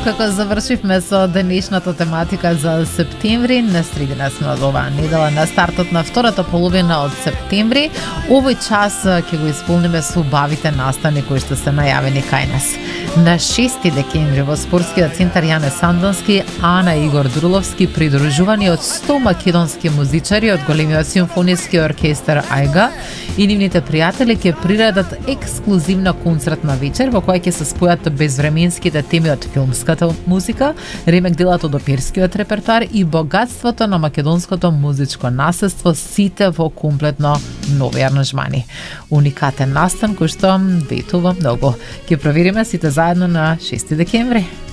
Откако завршивме со денешната тематика за септември, на средина сме од оваа недела на стартот на втората половина од септември. Овој час ќе го исполниме со убавите настани кои што се најавени кај нас. На 6 декември во спортскиот центар Јане Сандонски, Ана и Игор Друловски, придружувани од 100 македонски музичари од големиот симфониски оркестар Ајга и нивните пријатели ќе приредат ексклузивна концертна вечер во која ќе се спојат безвременските теми од филмската музика, ремек делат од оперскиот репертоар и богатството на македонското музичко наследство, сите во комплетно нови аранжмани. Уникатен настан кој што ветува многу. Ќе провериме сите заедно на 6 декември.